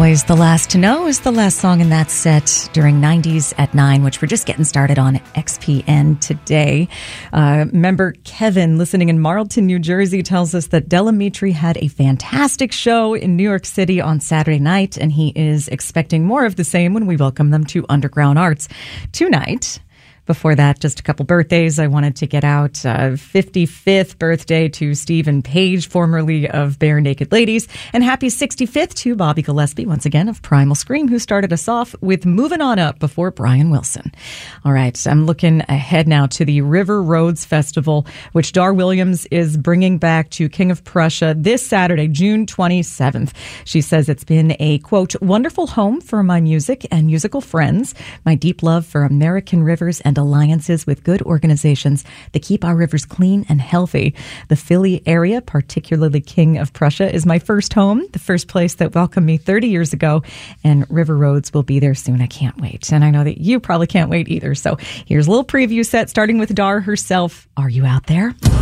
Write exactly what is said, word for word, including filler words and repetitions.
Always the Last to Know is the last song in that set during nineties at nine, which we're just getting started on X P N today. Uh, member Kevin, listening in Marlton, New Jersey, tells us that Del Amitri had a fantastic show in New York City on Saturday night, and he is expecting more of the same when we welcome them to Underground Arts tonight. Before that, just a couple birthdays. I wanted to get out uh, fifty-fifth birthday to Stephen Page, formerly of Bare Naked Ladies, and happy sixty-fifth to Bobby Gillespie, once again of Primal Scream, who started us off with Moving On Up before Brian Wilson. All right, I'm looking ahead now to the River Roads Festival, which Dar Williams is bringing back to King of Prussia this Saturday, June twenty-seventh. She says it's been a, quote, wonderful home for my music and musical friends, my deep love for American rivers and alliances with good organizations that keep our rivers clean and healthy. The Philly area, particularly King of Prussia, is my first home, the first place that welcomed me thirty years ago, and River Roads will be there soon. I can't wait. And I know that you probably can't wait either. So here's a little preview set starting with Dar herself. Are you out there?